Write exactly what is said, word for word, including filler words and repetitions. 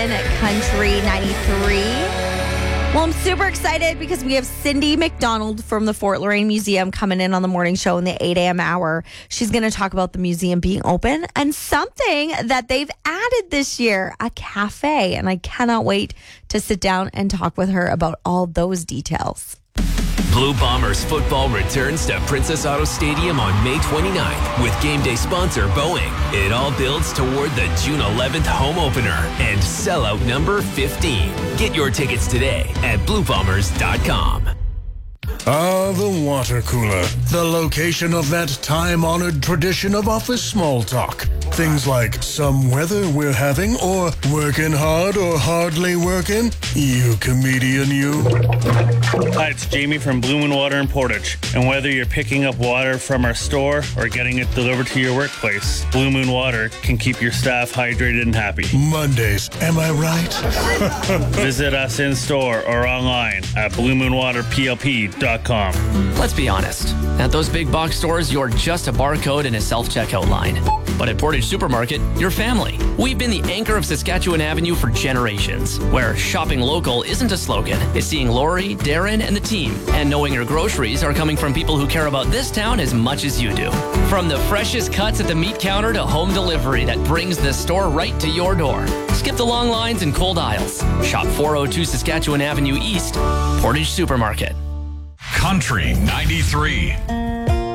At Country ninety-three. Well, I'm super excited because we have Cindy McDonald from the Fort Loraine Museum coming in on the morning show in the eight a.m. hour. She's going to talk about the museum being open and something that they've added this year, a cafe. And I cannot wait to sit down and talk with her about all those details. Blue Bombers football returns to Princess Auto Stadium on May twenty-ninth with game day sponsor Boeing. It all builds toward the June eleventh home opener and sellout number fifteen. Get your tickets today at blue bombers dot com. Ah, the water cooler. The location of that time-honored tradition of office small talk. Things like some weather we're having, or working hard or hardly working. You comedian, you. Hi, it's Jamie from Blue Moon Water in Portage. And whether you're picking up water from our store or getting it delivered to your workplace, Blue Moon Water can keep your staff hydrated and happy. Mondays, am I right? Visit us in store or online at blue moon water p l p dot com. Let's be honest. At those big box stores, you're just a barcode and a self-checkout line. But at Portage Supermarket, you're family. We've been the anchor of Saskatchewan Avenue for generations, where shopping local isn't a slogan. It's seeing Lori, Darren, and the team, and knowing your groceries are coming from people who care about this town as much as you do. From the freshest cuts at the meat counter to home delivery that brings the store right to your door. Skip the long lines and cold aisles. Shop four oh two Saskatchewan Avenue East, Portage Supermarket. Country ninety-three.